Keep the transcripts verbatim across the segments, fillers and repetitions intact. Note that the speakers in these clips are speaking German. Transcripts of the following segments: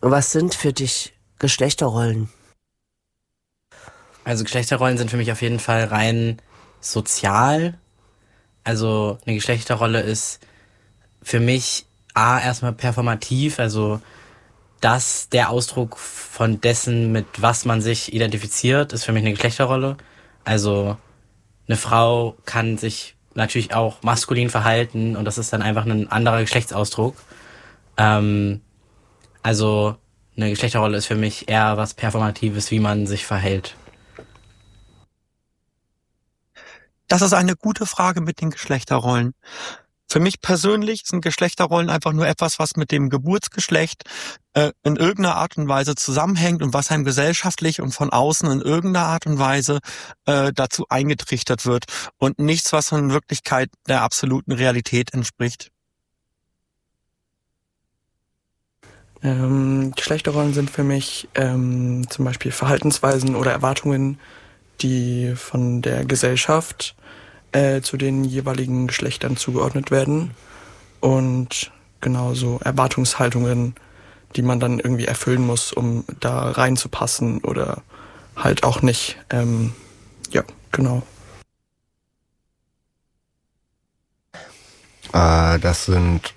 Was sind für dich Geschlechterrollen? Also Geschlechterrollen sind für mich auf jeden Fall rein sozial. Also eine Geschlechterrolle ist für mich A, erstmal performativ, also das der Ausdruck von dessen, mit was man sich identifiziert, ist für mich eine Geschlechterrolle. Also eine Frau kann sich natürlich auch maskulin verhalten und das ist dann einfach ein anderer Geschlechtsausdruck. Ähm, also eine Geschlechterrolle ist für mich eher was Performatives, wie man sich verhält. Das ist eine gute Frage mit den Geschlechterrollen. Für mich persönlich sind Geschlechterrollen einfach nur etwas, was mit dem Geburtsgeschlecht äh, in irgendeiner Art und Weise zusammenhängt und was einem gesellschaftlich und von außen in irgendeiner Art und Weise äh, dazu eingetrichtert wird und nichts, was in Wirklichkeit der absoluten Realität entspricht. Ähm, Geschlechterrollen sind für mich ähm, zum Beispiel Verhaltensweisen oder Erwartungen, die von der Gesellschaft äh, zu den jeweiligen Geschlechtern zugeordnet werden und genauso Erwartungshaltungen, die man dann irgendwie erfüllen muss, um da reinzupassen oder halt auch nicht. Ähm, ja, genau. Äh, das sind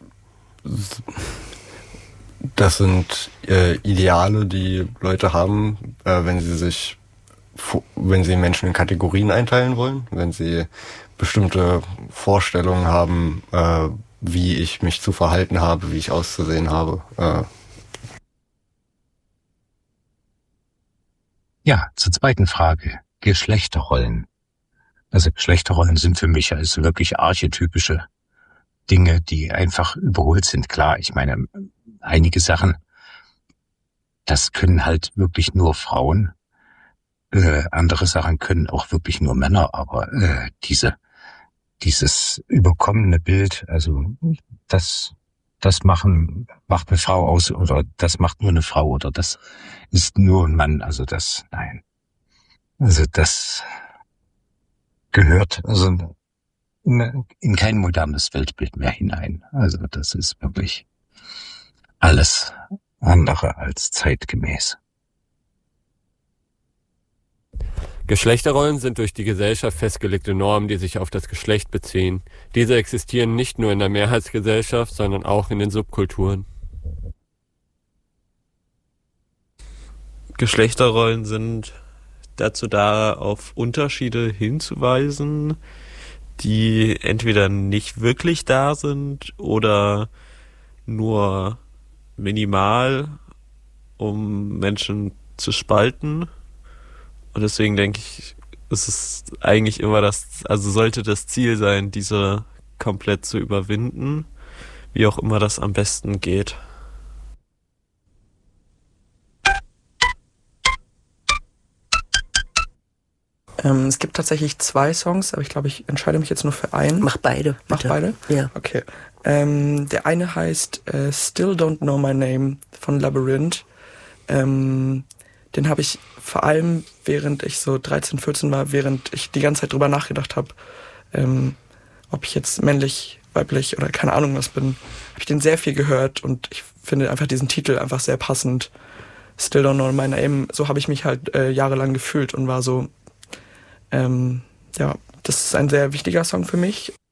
das sind äh, Ideale, die Leute haben, äh, wenn sie sich wenn sie Menschen in Kategorien einteilen wollen, wenn sie bestimmte Vorstellungen haben, äh, wie ich mich zu verhalten habe, wie ich auszusehen habe. Äh. Ja, zur zweiten Frage. Geschlechterrollen. Also Geschlechterrollen sind für mich also wirklich archetypische Dinge, die einfach überholt sind. Klar, ich meine, einige Sachen, das können halt wirklich nur Frauen. Äh, andere Sachen können auch wirklich nur Männer, aber äh, diese dieses überkommene Bild, also das das machen macht eine Frau aus oder das macht nur eine Frau oder das ist nur ein Mann, also das nein, also das gehört also in, in kein modernes Weltbild mehr hinein. Also das ist wirklich alles andere als zeitgemäß. Geschlechterrollen sind durch die Gesellschaft festgelegte Normen, die sich auf das Geschlecht beziehen. Diese existieren nicht nur in der Mehrheitsgesellschaft, sondern auch in den Subkulturen. Geschlechterrollen sind dazu da, auf Unterschiede hinzuweisen, die entweder nicht wirklich da sind oder nur minimal, um Menschen zu spalten. Und deswegen denke ich, ist es eigentlich immer das, also sollte das Ziel sein, diese komplett zu überwinden, wie auch immer das am besten geht. Ähm, es gibt tatsächlich zwei Songs, aber ich glaube, ich entscheide mich jetzt nur für einen. Mach beide. Mach bitte. beide? Ja. Okay. Ähm, der eine heißt äh, Still Don't Know My Name von Labyrinth. Ähm, den habe ich vor allem, während ich so dreizehn, vierzehn war, während ich die ganze Zeit drüber nachgedacht habe, ähm, ob ich jetzt männlich, weiblich oder keine Ahnung was bin, habe ich den sehr viel gehört und ich finde einfach diesen Titel einfach sehr passend. Still Don't Know My Name. So habe ich mich halt äh, jahrelang gefühlt und war so, ähm, ja, das ist ein sehr wichtiger Song für mich.